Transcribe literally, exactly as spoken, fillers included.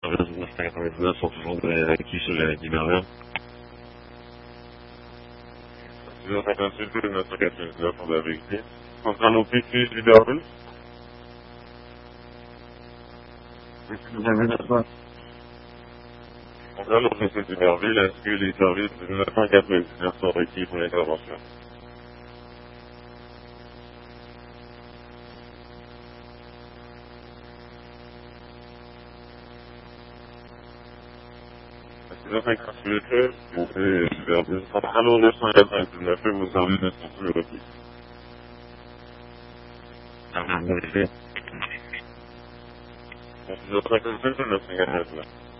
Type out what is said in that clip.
services neuf cent quatre-vingt-dix-neuf sont toujours acquis sur la ligne Merlin. neuf cent cinquante-huit et neuf cent quatre-vingt-dix-neuf pour la vérité. Centrale O P C Liberville. Centrale O P C Liberville ainsi que les services de neuf cent quatre-vingt-dix-neuf sont requis pour l'intervention. neuf cent cinquante-huit, vous faites Liberville. Centrale au neuf cent quatre-vingt-dix-neuf et vos services ne sont plus requis. neuf cent cinquante-huit et neuf cent quatre-vingt-dix-neuf.